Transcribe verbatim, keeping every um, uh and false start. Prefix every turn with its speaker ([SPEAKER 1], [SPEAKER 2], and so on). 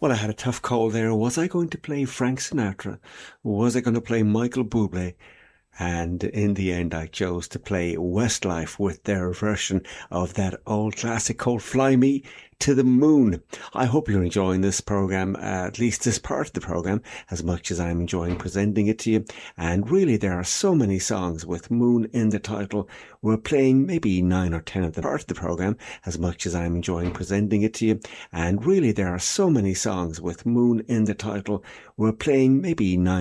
[SPEAKER 1] Well, I had a tough call there. Was I going to play Frank Sinatra? Was I going to play Michael Bublé? And in the end, I chose to play Westlife with their version of that old classic called Fly Me to the Moon. I hope you're enjoying this program, uh, at least this part of the program, as much as I'm enjoying presenting it to you. And really, there are so many songs with Moon in the title. We're playing maybe nine or ten of the part of the program, as much as I'm enjoying presenting it to you. And really, there are so many songs with Moon in the title. We're playing maybe nine